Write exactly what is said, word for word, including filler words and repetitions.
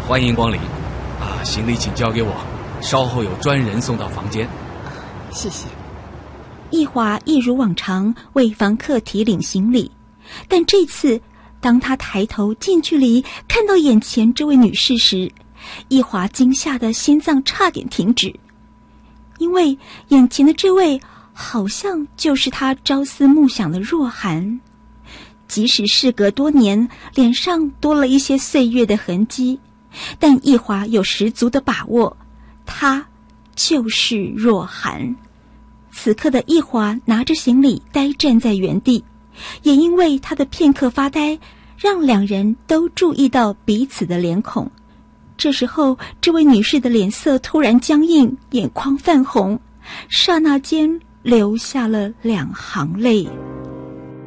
欢迎光临。啊，行李请交给我，稍后有专人送到房间。 谢谢。 易华一如往常为房客提领行李，但这次当他抬头近距离看到眼前这位女士时，易华惊吓的心脏差点停止，因为眼前的这位好像就是他朝思暮想的若涵。即使事隔多年，脸上多了一些岁月的痕迹，但易华有十足的把握，她就是若涵。此刻的易华拿着行李呆站在原地，也因为他的片刻发呆，让两人都注意到彼此的脸孔。这时候，这位女士的脸色突然僵硬，眼眶泛红，刹那间流下了两行泪。